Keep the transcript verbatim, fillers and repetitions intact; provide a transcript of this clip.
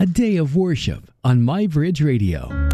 a day of worship on My Bridge Radio.